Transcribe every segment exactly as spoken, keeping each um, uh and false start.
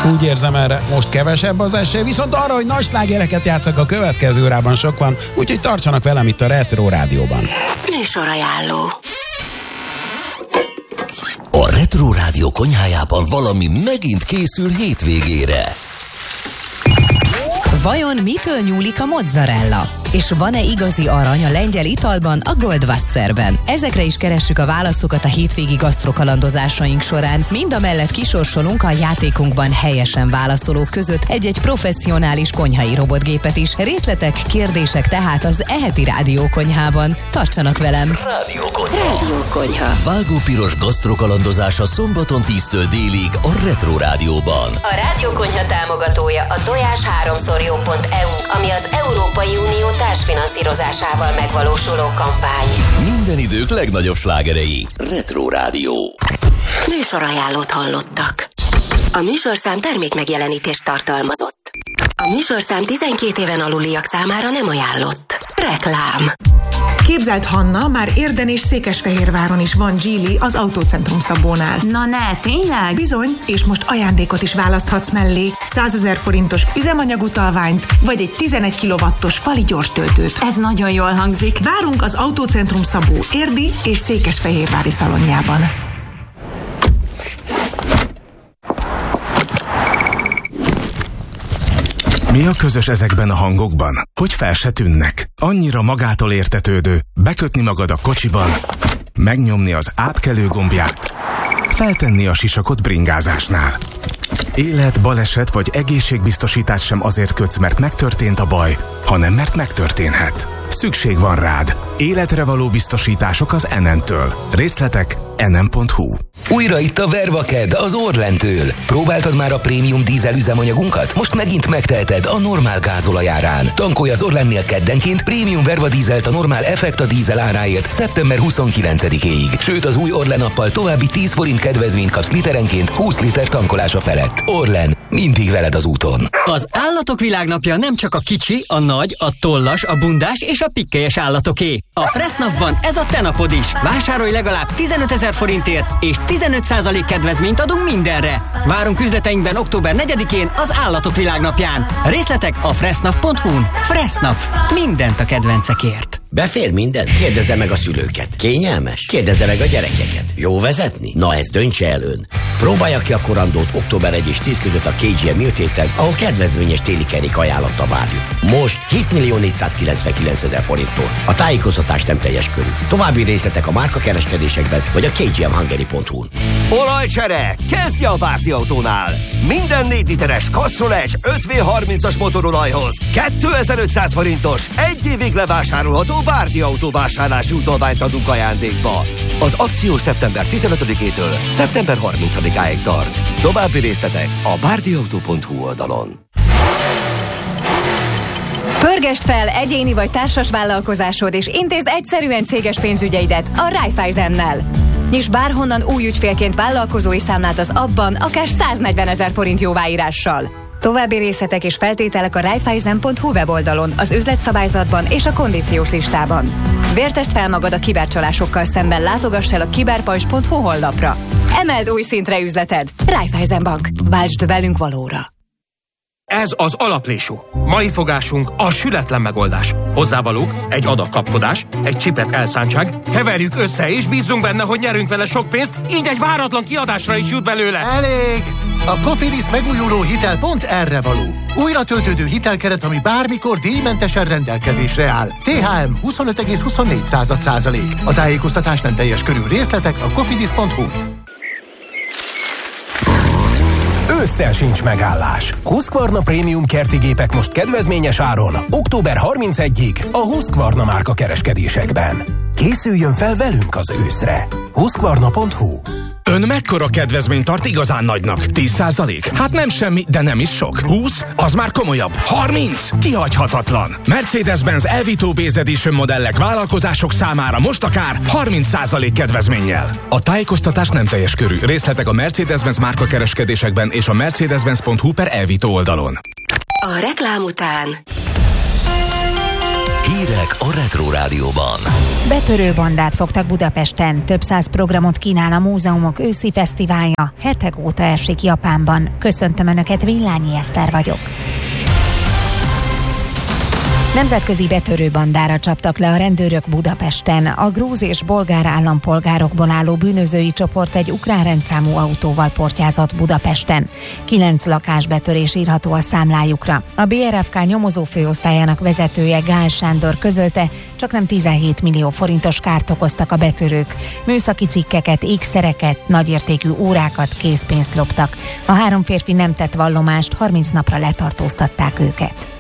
Úgy érzem, erre most kevesebb az esély, viszont arra, hogy nagy slágereket játszak a következő órában, sok van, úgyhogy tartsanak velem itt a Retro Rádióban. Műsorajánló. A Retro Rádió konyhájában valami megint készül hétvégére. Vajon mitől nyúlik a mozzarella? És van-e igazi arany a lengyel italban, a Goldwasserben? Ezekre is keressük a válaszokat a hétvégi gasztrokalandozásaink során. Mindamellett kisorsolunk a játékunkban helyesen válaszolók között egy-egy professzionális konyhai robotgépet is. Részletek, kérdések tehát az Eheti Rádió konyhában. Tartsanak velem! Rádió Konyha. Rádió Konyha. Vágópiros gasztrokalandozása szombaton tíztől délig a Retro Rádióban. A Rádió Konyha támogatója a tojás háromszor jó pont e u, ami az Európai Unió társfinanszírozásával megvalósuló kampány. Minden idők legnagyobb slágerei. Retro Rádió. Műsorajánlót hallottak. A műsorszám termék megjelenítést tartalmazott. A műsorszám tizenkét éven aluliak számára nem ajánlott. Reklám. Képzelt Hanna, már Érden és Székesfehérváron is van Geely az Autócentrum Szabónál. Na ne, tényleg? Bizony, és most ajándékot is választhatsz mellé. százezer forintos üzemanyagutalványt, vagy egy tizenegy kilowattos fali gyorstöltőt. Ez nagyon jól hangzik. Várunk az Autócentrum Szabó érdi és székesfehérvári szalonjában. Mi a közös ezekben a hangokban? Hogy fel se tűnnek? Annyira magától értetődő, bekötni magad a kocsiban, megnyomni az átkelő gombját, feltenni a sisakot bringázásnál. Élet, baleset vagy egészségbiztosítás sem azért kötsz, mert megtörtént a baj, hanem mert megtörténhet. Szükség van rád. Életre való biztosítások az Enentől. Részletek enem pont hu. Újra itt a Vervaked az Orlentől. Próbáltad már a prémium dízel üzemanyagunkat? Most megint megteheted a normál gázolaj árán. Tankolj az Orlennél keddenként prémium Verva dízelt a normál Effekta dízel áráért szeptember huszonkilencedikéig. Sőt, az új Orlen appal további tíz forint kedvezményt kapsz literenként húsz liter tankolása felett. Orlen, mindig veled az úton. Az Állatok Világnapja nem csak a kicsi, a nagy, a tollas, a bundás és a pikkelyes állatoké. A Fressnapban ez a te napod is. Vásárolj legalább tizenötezer forintért és tizenöt százalék kedvezményt adunk mindenre. Várunk üzleteinkben október negyedikén az Állatok Világnapján. Részletek a fressnap pont hu-n. Fressnap. Mindent a kedvencekért. Befér minden? Kérdezze meg a szülőket. Kényelmes? Kérdezze meg a gyerekeket. Jó vezetni? Na ezt döntse el ön. Próbálja ki a korandót október elseje és tíz között a ká gé em Nyílt héten, ahol kedvezményes téli kerék ajánlatta várjuk. Most hét millió négyszázkilencvenkilencezer forinttól. A tájékoztatás nem teljes körű. További részletek a márkakereskedésekben vagy a kgmhungary pont hu-n. Olajcsere! Kezdje a Bárdi Autónál! Minden négy literes Castrol öt vé harmincas motorolajhoz kétezer-ötszáz forintos, egy évig levásárolható Bárdi Autó vásárlási utalványt adunk ajándékba. Az akció szeptember tizenötödikétől szeptember harmincadikáig tart. További részletek a bárdiautó pont hu oldalon. Pörgesd fel egyéni vagy társas vállalkozásod, és intézd egyszerűen céges pénzügyeidet a Raiffeisennel. Nyisd bárhonnan új ügyfélként vállalkozói számlát az abban, akár száznegyvenezer forint jóváírással. További részletek és feltételek a raiffeisen pont hu weboldalon, az üzletszabályzatban és a kondíciós listában. Vértesd fel magad a kibercsalásokkal szemben, látogass el a kiberpajzs pont hu honlapra. Emeld új szintre üzleted. Raiffeisen Bank. Váltsd velünk valóra. Ez az alaplésú. Mai fogásunk a sületlen megoldás. Hozzávalók, egy adag kapkodás, egy csipet elszántság, keverjük össze és bízzunk benne, hogy nyerünk vele sok pénzt, így egy váratlan kiadásra is jut belőle. Elég! A Cofidis megújuló hitel pont erre való. Újra töltődő hitelkeret, ami bármikor díjmentesen rendelkezésre áll. té há em huszonöt egész huszonnégy százalék. A tájékoztatás nem teljes körű. Részletek a cofidis pont hu. Ősszel sincs megállás. Husqvarna Prémium kerti gépek most kedvezményes áron október harmincegyedikéig a Husqvarna márka kereskedésekben. Készüljön fel velünk az őszre. Husqvarna pont hu. Ön mekkora kedvezményt tart igazán nagynak? tíz százalék? Hát nem semmi, de nem is sok. húsz? Az már komolyabb. harminc? Kihagyhatatlan. Mercedes-Benz Elvito Base Edition modellek vállalkozások számára most akár harminc százalék kedvezménnyel. A tájékoztatás nem teljes körű. Részletek a Mercedes-Benz márka kereskedésekben és a mercedes-benz pont hu per Elvito oldalon. A reklám után Hírek a Retro Rádióban. Betörő bandát fogtak Budapesten. Több száz programot kínál a múzeumok őszi fesztiválja. Hetek óta esik Japánban. Köszöntöm Önöket, Villányi Eszter vagyok. Nemzetközi betörő bandára csaptak le a rendőrök Budapesten. A grúz és bolgár állampolgárokból álló bűnözői csoport egy ukrán rendszámú autóval portyázott Budapesten. Kilenc lakásbetörés írható a számlájukra. A bé er ef ká nyomozó főosztályának vezetője Gál Sándor közölte, csaknem tizenhét millió forintos kárt okoztak a betörők. Műszaki cikkeket, ékszereket, nagyértékű órákat, készpénzt loptak. A három férfi nem tett vallomást, harminc napra letartóztatták őket.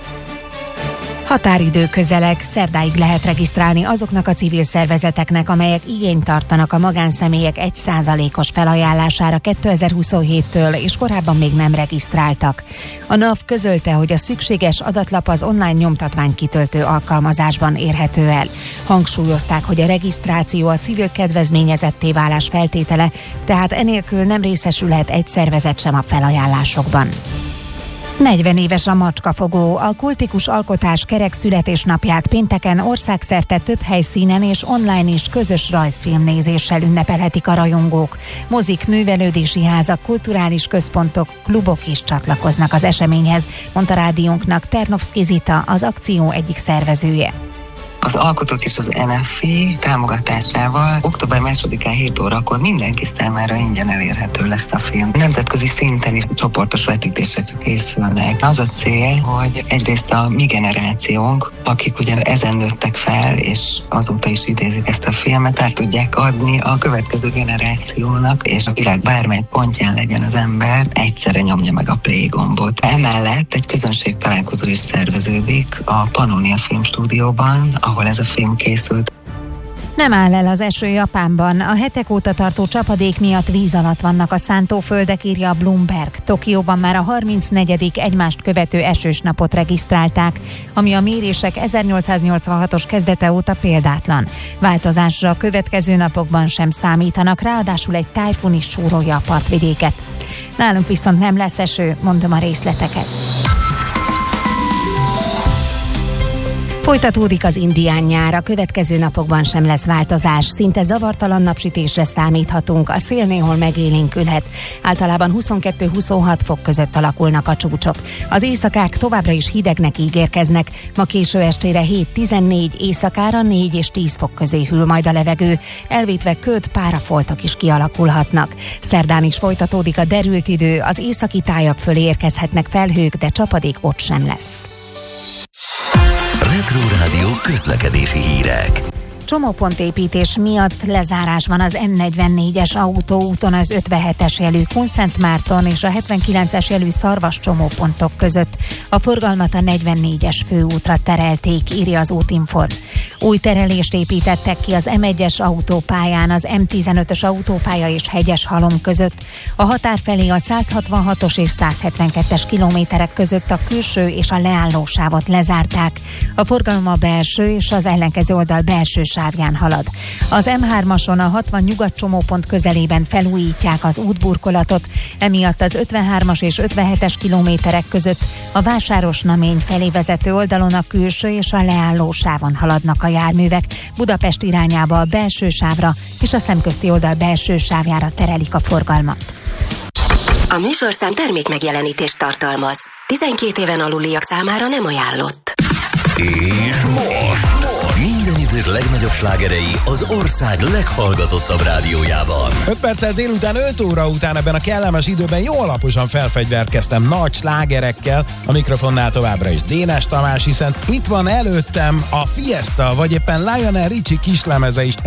Határidő közeleg, szerdáig lehet regisztrálni azoknak a civil szervezeteknek, amelyek igényt tartanak a magánszemélyek egy százalékos felajánlására kétezer-huszonhéttől, és korábban még nem regisztráltak. A NAV közölte, hogy a szükséges adatlap az online nyomtatványkitöltő alkalmazásban érhető el. Hangsúlyozták, hogy a regisztráció a civil kedvezményezetté válás feltétele, tehát enélkül nem részesülhet egy szervezet sem a felajánlásokban. negyven éves a Macskafogó. A kultikus alkotás kerek születésnapját pénteken országszerte több helyszínen és online is közös rajzfilmnézéssel ünnepelhetik a rajongók. Mozik, művelődési házak, kulturális központok, klubok is csatlakoznak az eseményhez, mondta rádiónknak Ternovszky Zita, az akció egyik szervezője. Az alkotók és az en ef i támogatásával október másodikán hét órakor mindenki számára ingyen elérhető lesz a film. Nemzetközi szinten is csoportos vetítések készülnek. Az a cél, hogy egyrészt a mi generációnk, akik ugye ezen nőttek fel, és azóta is idézik ezt a filmet, át tudják adni a következő generációnak, és a világ bármely pontján legyen az ember, egyszerre nyomja meg a play gombot. Emellett egy közönség találkozó is szerveződik a Pannonia Filmstúdióban, ahol ez a film készült. Nem áll el az eső Japánban. A hetek óta tartó csapadék miatt víz alatt vannak a szántóföldek, írja a Bloomberg. Tokióban már a harmincnegyedik egymást követő esős napot regisztrálták, ami a mérések ezernyolcszáznyolcvanhatos kezdete óta példátlan. Változásra a következő napokban sem számítanak, ráadásul egy tájfun is súrolja a partvidéket. Nálunk viszont nem lesz eső, mondom a részleteket. Folytatódik az indián nyár, a következő napokban sem lesz változás, szinte zavartalan napsütésre számíthatunk, a szél néhol megélénkülhet. Általában huszonkettő-huszonhat fok között alakulnak a csúcsok. Az éjszakák továbbra is hidegnek ígérkeznek, ma késő estére hét-tizennégy, éjszakára négy és tíz fok közé hűl majd a levegő, elvétve köd, párafoltok is kialakulhatnak. Szerdán is folytatódik a derült idő, az északi tájak fölé érkezhetnek felhők, de csapadék ott sem lesz. Retro Rádió közlekedési hírek. Csomópontépítés miatt lezárás van az em negyvennégyes autóúton az ötvenhetes jelű Kunszentmárton és a hetvenkilences jelű Szarvas csomópontok között. A forgalmat a negyvennégyes főútra terelték, írja az Útinform. Új terelést építettek ki az em egyes autópályán, az em tizenötös autópálya és Hegyeshalom között. A határ felé a százhatvanhatos és százhetvenkettes kilométerek között a külső és a leállósávot lezárták. A forgalom a belső és az ellenkező oldal belső sávján halad. Az em hármason a hatvan nyugat csomópont közelében felújítják az útburkolatot, emiatt az ötvenhármas és ötvenhetes kilométerek között a Vásárosnamény felé vezető oldalon a külső és a leálló sávon haladnak a járművek. Budapest irányába a belső sávra és a szemközti oldal belső sávjára terelik a forgalmat. A műsorszám termék megjelenítést tartalmaz. tizenkét éven aluliak számára nem ajánlott. És most minden idők legnagyobb slágerei az ország leghallgatottabb rádiójában. öt perccel délután öt óra után ebben a kellemes időben jó alaposan felfegyverkeztem nagy slágerekkel, a mikrofonnál továbbra is Dénes Tamás, hiszen itt van előttem a Fiesta, vagy éppen Lionel Richie kislemeze is